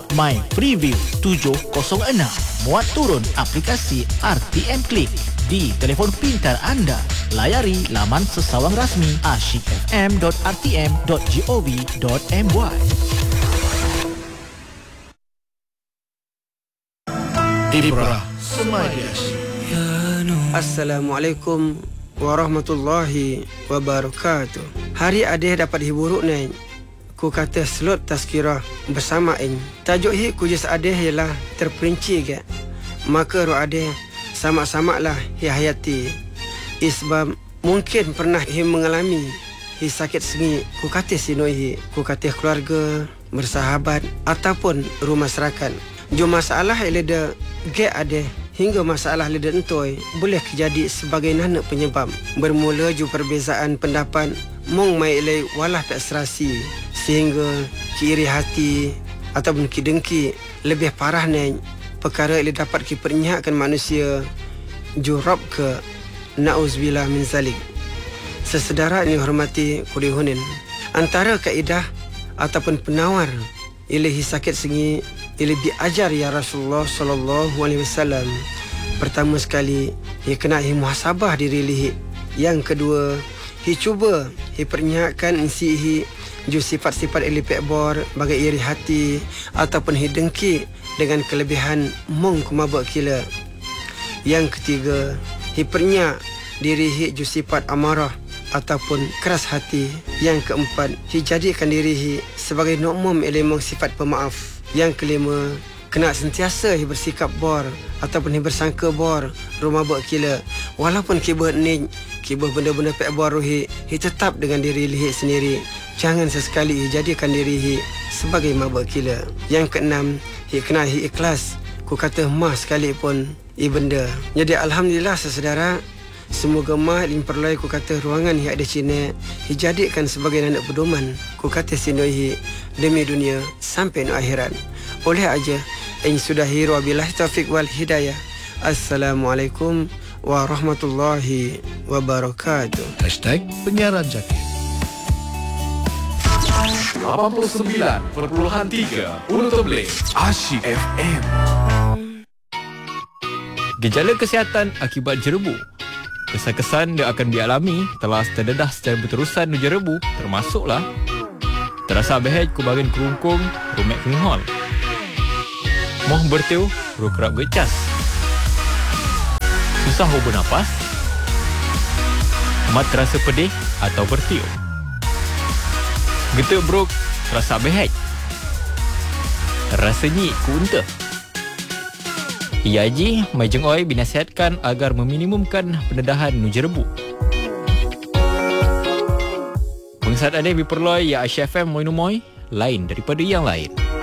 My Freeview 706. Muat turun aplikasi RTM Click di telefon pintar anda. Layari laman sesawang rasmi asyikfm.rtm.gov.my. Ibrah Semadias. Assalamualaikum warahmatullahi wabarakatuh. Hari adeh dapat hiburuk naik. Ku kata slot tazkirah bersama ing. Tajuk hi kujas adeh ialah terperinci ke. Maka ro adeh sama-sama lah hi hayati. Isbab mungkin pernah hi mengalami hi sakit sengi. Ku kata sinoi hi. Ku kata keluarga, bersahabat ataupun rumah masyarakat. Jo masalah leda ge adeh hingga masalah leda entoi boleh kejadi sebagai nana penyebab. Bermula ju perbezaan pendapat mung mai ilai walah tak serasi sehingga ki iri hati ataupun ki dengki lebih parah naik perkara ia dapat ki pernyakkan manusia ju rob ke nauzubillah min zalik. Sesedara ini hormati kulihunin antara kaedah ataupun penawar ilahi sakit sengi ia diajar ya Rasulullah sallallahu alaihi wasallam. Pertama sekali, ia kena muhasabah diri lihi. Yang kedua, ia cuba ia pernyakan insi ju sifat-sifat ili pekbor bagai iri hati ataupun ia dengki dengan kelebihan mung kumabak kila. Yang ketiga, ia pernyak diri ia ju sifat amarah ataupun keras hati. Yang keempat, ia jadikan diri ia sebagai nokmum ilmu sifat pemaaf. Yang kelima, kena sentiasa hi bersikap bor ataupun hi bersangka bor rumah bak kila. Walaupun kibah ni kibah benda-benda pek bor hi tetap dengan diri hi sendiri. Jangan sesekali hi jadikan diri hi sebagai mabak kila. Yang keenam, hi kena hi ikhlas. Ku kata mah sekalipun hi benda. Jadi alhamdulillah saudara, semoga mah ling perlai ku kata ruangan hi ada Cina hi jadikan sebagai anak pedoman. Ku kata sinoi hi demi dunia sampai no akhirat. Oleh aja ini sudah hiru wabillahi taufiq wal hidayah. Assalamualaikum warahmatullahi wabarakatuh. #penyiaran Jakir 89.3 Pulau Asyik FM. Gejala kesihatan akibat jerebu. Kesan-kesan dia akan dialami telah terdedah secara berterusan di jerebu, termasuklah terasa behej kubagian kerungkung, rumek kenghol, moh bertiu, ru kerap gecas, susah bernafas, mat terasa pedih atau bertiu, getuk bruk, terasa behej, rasa nyik ku unta. Iaji, Majeng Oi binasihatkan agar meminimumkan pendedahan nujerebu. Pengesat anda diperloi ya Asyik FM Moinumoi, lain daripada yang lain.